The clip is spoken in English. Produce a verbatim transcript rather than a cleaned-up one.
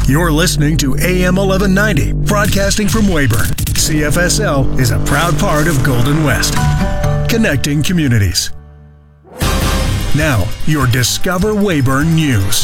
You're listening to A M eleven ninety, broadcasting from Weyburn. C F S L is a proud part of Golden West, connecting communities. Now, your Discover Weyburn News.